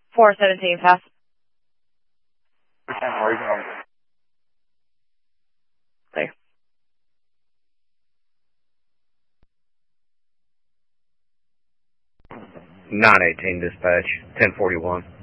417, pass. Where are you going? Clear. 918 dispatch, 1041.